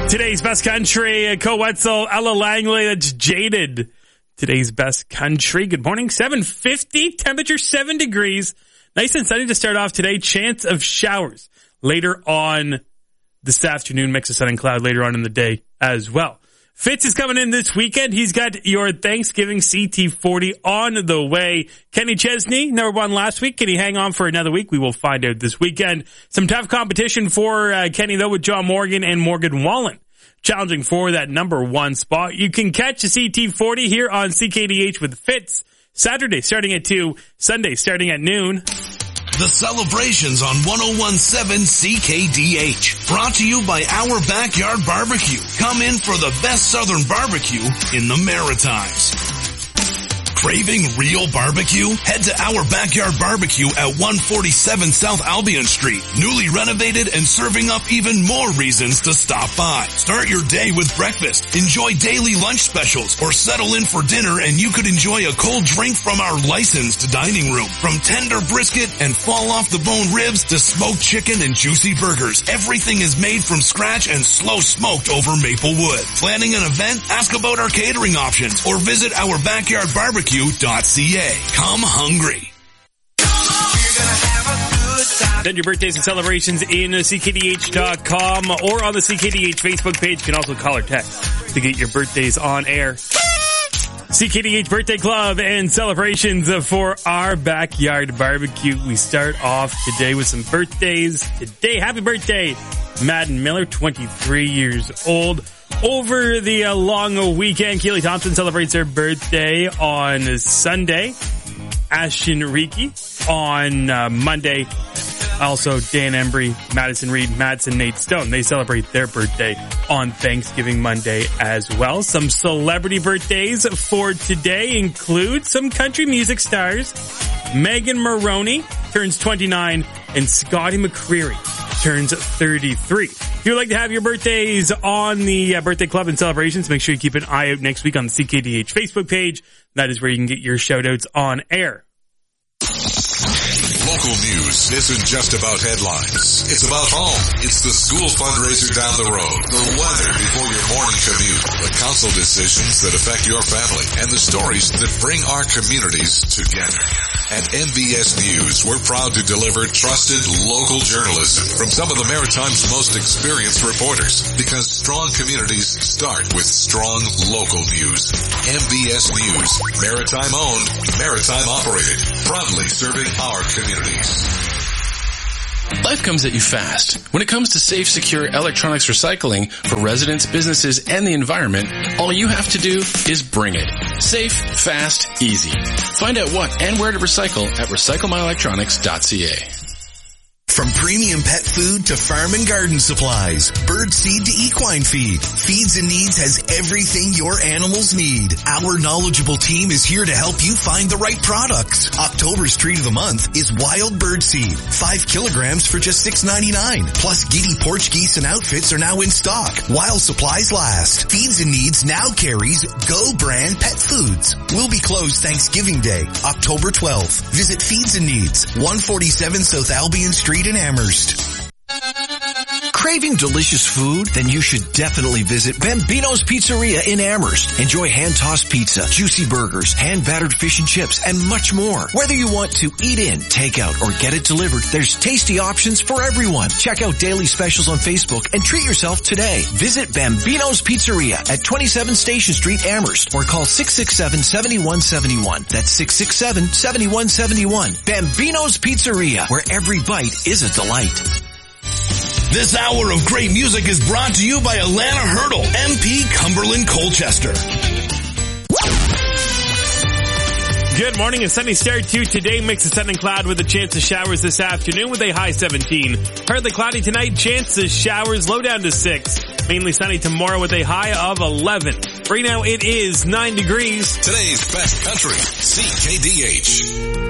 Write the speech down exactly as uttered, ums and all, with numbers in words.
Today's best country, Co Wetzel, Ella Langley, that's Jaded. Today's best country. Good morning, seven fifty, temperature seven degrees. Nice and sunny to start off today. Chance of showers later on this afternoon. Mix of sun and cloud later on in the day as well. Fitz is coming in this weekend. He's got your Thanksgiving C T forty on the way. Kenny Chesney, number one last week. Can he hang on for another week? We will find out this weekend. Some tough competition for uh, Kenny, though, with John Morgan and Morgan Wallen challenging for that number one spot. You can catch the C T forty here on C K D H with Fitz. Saturday starting at two, Sunday starting at noon. The celebrations on one oh one point seven C K D H. Brought to you by Our Backyard Barbecue. Come in for the best southern barbecue in the Maritimes. Craving real barbecue? Head to Our Backyard Barbecue at one forty-seven South Albion Street. Newly renovated and serving up even more reasons to stop by. Start your day with breakfast. Enjoy daily lunch specials or settle in for dinner and you could enjoy a cold drink from our licensed dining room. From tender brisket and fall off the bone ribs to smoked chicken and juicy burgers. Everything is made from scratch and slow smoked over maple wood. Planning an event? Ask about our catering options or visit Our Backyard Barbecue. .ca. Come hungry. Send your birthdays and celebrations in C K D H dot com or on the C K D H Facebook page. You can also call or text to get your birthdays on air. C K D H Birthday Club and celebrations for Our Backyard Barbecue. We start off today with some birthdays. Today, happy birthday, Madden Miller, twenty-three years old. Over the uh, long weekend, Keely Thompson celebrates her birthday on Sunday. Ashton Riki on uh, Monday. Also, Dan Embry, Madison Reed, Madsen, Nate Stone. They celebrate their birthday on Thanksgiving Monday as well. Some celebrity birthdays for today include some country music stars. Megan Maroney turns twenty-nine and Scotty McCreery turns thirty-three. If you would like to have your birthdays on the uh, Birthday Club and celebrations, make sure you keep an eye out next week on the C K D H Facebook page. That is where you can get your shout-outs on air. Local news isn't just about headlines. It's about home. It's the school fundraiser down the road, the weather before your morning commute, the council decisions that affect your family, and the stories that bring our communities together. At M B S News, we're proud to deliver trusted local journalism from some of the Maritime's most experienced reporters, because strong communities start with strong local news. M B S News, Maritime owned, Maritime operated, proudly serving our communities. Life comes at you fast. When it comes to safe, secure electronics recycling for residents, businesses, and the environment, all you have to do is bring it. Safe, fast, easy. Find out what and where to recycle at recycle my electronics dot c a. From premium pet food to farm and garden supplies, bird seed to equine feed, Feeds and Needs has everything your animals need. Our knowledgeable team is here to help you find the right products. October's treat of the month is wild bird seed, five kilograms for just six ninety-nine. Plus giddy Portuguese and outfits are now in stock while supplies last. Feeds and Needs now carries Go brand pet foods. We'll be closed Thanksgiving Day, October twelfth. Visit Feeds and Needs, one forty-seven South Albion Street in Amherst. Craving delicious food? Then you should definitely visit Bambino's Pizzeria in Amherst. Enjoy hand-tossed pizza, juicy burgers, hand-battered fish and chips, and much more. Whether you want to eat in, take out, or get it delivered, there's tasty options for everyone. Check out daily specials on Facebook and treat yourself today. Visit Bambino's Pizzeria at twenty-seven Station Street, Amherst, or call six six seven, seven one seven one. That's six six seven, seven one seven one. Bambino's Pizzeria, where every bite is a delight. This hour of great music is brought to you by Alana Hurdle, M P Cumberland Colchester. Good morning, a sunny start to today. Mix of sun and cloud with a chance of showers this afternoon with a high seventeen. Partly cloudy tonight, chance of showers low down to six. Mainly sunny tomorrow with a high of eleven. Right now it is nine degrees. Today's best country, C K D H.